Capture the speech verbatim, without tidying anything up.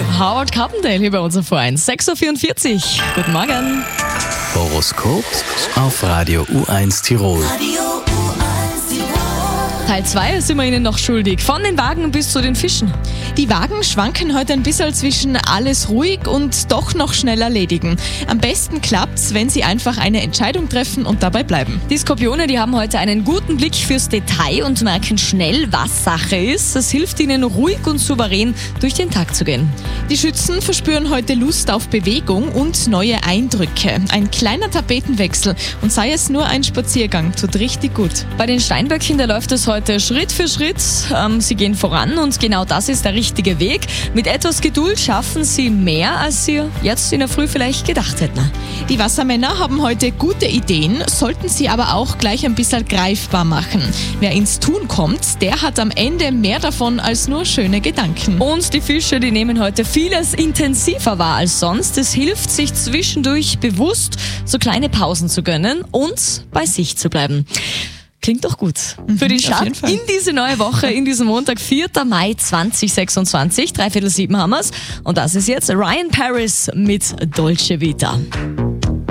Howard Carpendale hier bei uns auf V eins. sechs Uhr vierundvierzig. Guten Morgen. Horoskop auf Radio U eins Tirol. Teil zwei sind wir Ihnen noch schuldig. Von den Wagen bis zu den Fischen. Die Wagen schwanken heute ein bisschen zwischen alles ruhig und doch noch schnell erledigen. Am besten klappt's, wenn Sie einfach eine Entscheidung treffen und dabei bleiben. Die Skorpione, die haben heute einen guten Blick fürs Detail und merken schnell, was Sache ist. Das hilft ihnen, ruhig und souverän durch den Tag zu gehen. Die Schützen verspüren heute Lust auf Bewegung und neue Eindrücke. Ein kleiner Tapetenwechsel und sei es nur ein Spaziergang, tut richtig gut. Bei den Steinböckchen, da läuft es heute Schritt für Schritt. Ähm, sie gehen voran und genau das ist der richtige Weg. Mit etwas Geduld schaffen sie mehr, als sie jetzt in der Früh vielleicht gedacht hätten. Die Wassermänner haben heute gute Ideen, sollten sie aber auch gleich ein bisschen greifbar machen. Wer ins Tun kommt, der hat am Ende mehr davon als nur schöne Gedanken. Und die Fische, die nehmen heute vieles intensiver wahr als sonst. Es hilft, sich zwischendurch bewusst so kleine Pausen zu gönnen und bei sich zu bleiben. Klingt doch gut. Mhm, für den Start in diese neue Woche, in diesem Montag, vierter Mai zweitausendsechsundzwanzig. Dreiviertel sieben haben wir's. Und das ist jetzt Ryan Paris mit Dolce Vita.